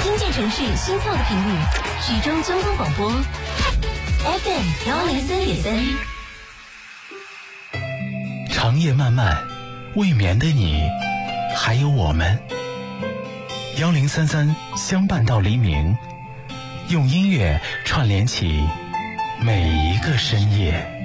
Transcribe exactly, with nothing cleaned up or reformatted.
听见城市心跳的频率，徐州交通广播 F M 幺零三点三。 长夜漫漫，未眠的你，还有我们。幺零三三相伴到黎明，用音乐串联起每一个深夜。